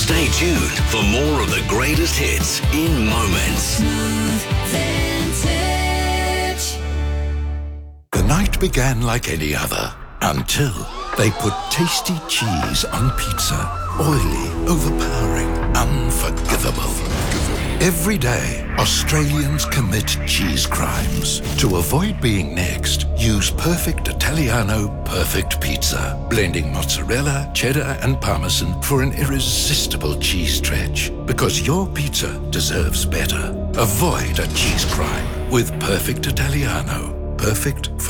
Stay tuned for more of the greatest hits in moments. The night began like any other until they put tasty cheese on pizza. Oily, overpowering, unforgivable. Every day, Australians commit cheese crimes. To avoid being next, use Perfect Italiano Perfect Pizza, blending mozzarella, cheddar and parmesan for an irresistible cheese stretch. Because your pizza deserves better. Avoid a cheese crime with Perfect Italiano. Perfect for